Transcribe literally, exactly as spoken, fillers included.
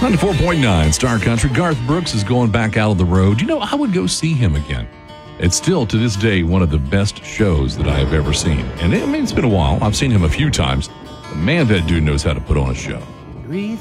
ninety-four point nine Star Country. Garth Brooks is going back out on the road. You know, I would go see him again. It's still, to this day, one of the best shows that I have ever seen. And it, I mean, it's been a while. I've seen him a few times. But man, that dude knows how to put on a show. Breathe